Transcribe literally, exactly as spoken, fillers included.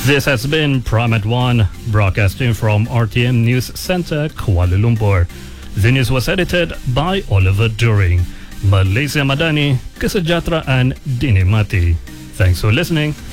This has been Prime at One, broadcasting from R T M News Center, Kuala Lumpur. The news was edited by Oliver During. Malaysia Madani, Kesejahteraan Dinikmati. Thanks for listening.